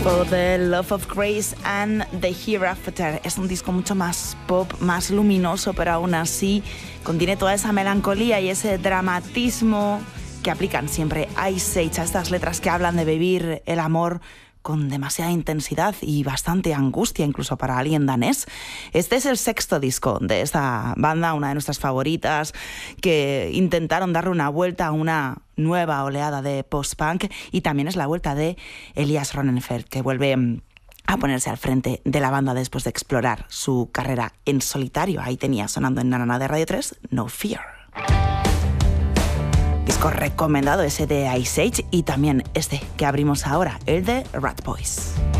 For the Love of Grace and the Hereafter. Es un disco mucho más pop, más luminoso, pero aún así contiene toda esa melancolía y ese dramatismo que aplican siempre Ice Age a estas letras que hablan de vivir el amor con demasiada intensidad y bastante angustia, incluso para alguien danés. Este es el sexto disco de esta banda, una de nuestras favoritas, que intentaron darle una vuelta a una nueva oleada de post-punk, y también es la vuelta de Elias Rosenfeld, que vuelve a ponerse al frente de la banda después de explorar su carrera en solitario. Ahí tenía sonando en Nanana de Radio 3, No Fear. Disco recomendado ese de Ice Age, y también este que abrimos ahora, el de Rat Boys.